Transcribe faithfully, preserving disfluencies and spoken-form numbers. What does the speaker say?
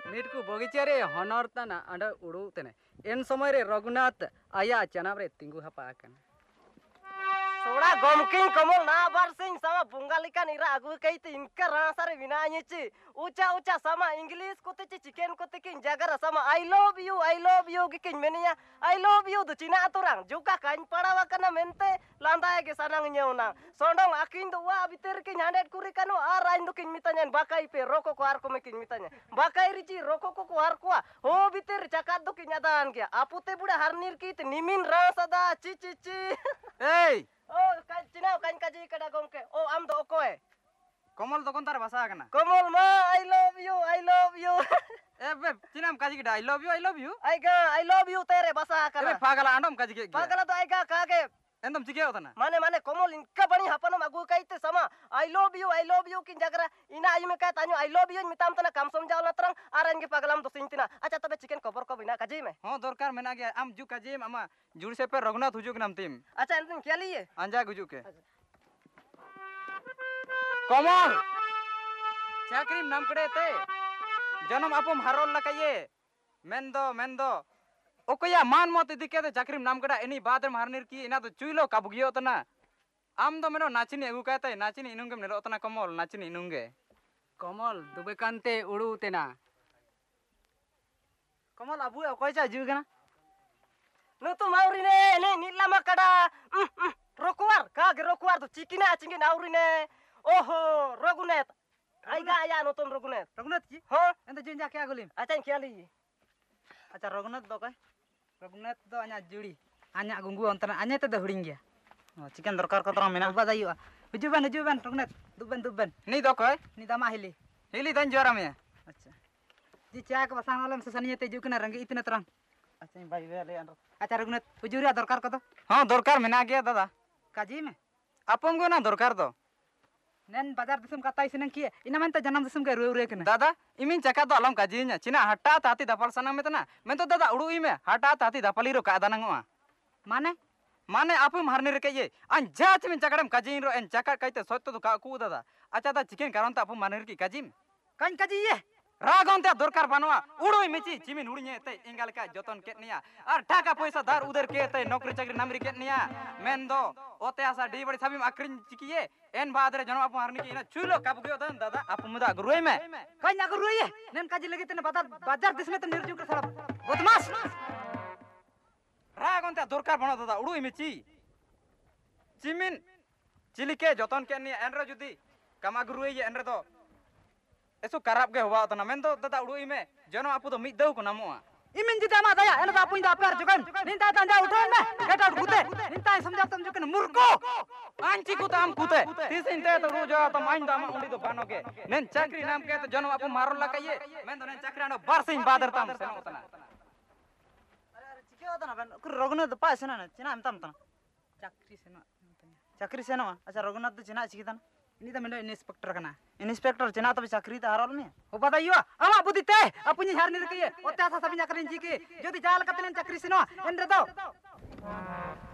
meet को बगीचा रे हनर तना अंडा उड़ू तने एन समय रे रघुनाथ आया चनाब रे तिंगु हपा कन सोड़ा गमकिंग कमल ना बार Singh sama bungalika nira agu kai te inka rasare binanya ci uca uca sama English kote ci chicken kote kin jagara sama I love you I love you gikin menia I love you do Cina aturang juga kain padawa kana mente landai ke sanang nyeuna sondong akin do wa biter kin handet kuri kanu arain do kin mitanya bakai pe roko ko ar ko mekin mitanya bakai rici roko ko ko ar ko ho biter cakat do kin nyadan ke apute buda harnir kit nimin rasada ci ci ci hey oh kan Cina kan kaji kada gongke oh am do okoe कमल तो कोंतार भाषा कना कमल मा I love you I love you ए बे चिनाम काजी के I love you I love you I ga I love you तेरे भाषा कना ए पागला अंडम काजी के पागला तो आई ga कागे एंदम चिके होता ना माने माने कमल इनका बणी हपनम अगु कइते समा I love you I love you किन जगरा इना आयु में का तान्यो I love you मिताम तना काम समझाव ना तरंग आरन के पागलाम तो सिंतिना अच्छा तबे चिकन कवर को बिना काजी में हां दरकार मेना गया आम जु काजी अमा जुड़ से पे रघुनाथ हुजुक नाम टीम अच्छा एंतन क्या लिए अंजा गुजुक के कमल चाकरी नाम कड़े ते जन्म आपम हारोल लकाये मेंदो मेंदो ओकया मान मत दिके ते चाकरी नाम कड़ा एनी बाद में हारनिर की इना तो चुइलो काबुगियो तना आम दो मेनो नाचिनी अगु कहते नाचिनी इनुंगे नेलो तना कमल नाचिनी इनुंगे कमल दुबे कांते उड़ू तेना कमल अबु ओकय चा जीव गना नु तो माउरी ने ने नीला मकड़ा रोकुवार का गे रोकुवार तो चिकिना चिंगे नाउरी ने ओहो रघुनाथ आइगा आया नो तुम रघुनाथ रघुनाथ जी हां एंत जिन जा क्या गुलिम अच्छा क्या ली अच्छा रघुनाथ दो कय रघुनाथ दो अना जुड़ी अना गुंगु अंतना अने ते हुडिंग गया चिकन दरकार को तरा मेना बादा युआ हुजुबन हुजुबन रघुनाथ दुबन दुबन नी दो कय नी दामा हिली हिली दन जोरा में अच्छा जी चाय के बसांग वाले से सनिए ते जुकना रंगे इतने तरंग अच्छा भाई वे ले अच्छा रघुनाथ हुजुरिया दरकार को तो हां दरकार मेना गया दादा काजी में आपन गो ना दरकार दो नेन बाजार दिसम काताई सिनंग किए इना मेनते जन्म दिसम के रुए रुए कने दादा इमिन चका तो अलम काजीnya चिना हटा ताती दापल सनंग मेतना मेन तो दादा उड़ू इमे हटा ताती दापली रो का दानंगवा माने माने आपु मारने रे के अन जाच में चकड़म काजीन रो एन चका काइते सत्य तो का कु दादा अच्छा दा चिकन कारण तो आपु मारने की काजीम कान काजी ये रागोंते दरकार बनवा उड़ो इमेची चिमिन उड़िए ते इंगाल का जतन केतनिया और टाका पैसा दार उधर के ते नौकरी चाकरी नामरी केतनिया मेन दो ओते आसा डी बड़ी साबिम आक्रिन चिकिए एन बाद रे जनो आपु हारनी की इना चुलो काबु गयो दन दादा आपु मुदा गुरुई में काई ना गुरुई नेन काजी लगे तने बाजार बाजार दिस में तो निर्जु के साला बदमाश रागोंते दरकार बनो दादा उड़ो इमेची चिमिन चिलिके जतन केतनिया एन रे जुदी कामा गुरुई एन रे तो एसो कराब के हुआ तना मेन दो दादा उड़ो इमे जनो आपु तो मिद दउ को नामोआ इमिन जिदा मा दया एन आपु इंदा अपर जुगन निंता तंजा उठन में गेट आउट गुते निंता समझा तम जुकन मुर्को आंची को ताम कुते तीस इंते तो रोज तो माइन दाम उंडी तो बानो के नेन चाकरी नाम के तो जनो आपु मारल लकाये मेन तो नेन चाकरी आनो बारसिन बादर ताम सेनो तना अरे चिके होता ना रघुनाथ पास ना चिना हम तम तना चाकरी सेनो चाकरी सेनो अच्छा रघुनाथ तो चिना चिकितन ini ta mendo inspector kana inspector cina tapi chakri ta haral me o bada yuwa ama budite apunyi harni ke ote asa sabinya karin jiki jodi jal katelen chakri sino endre do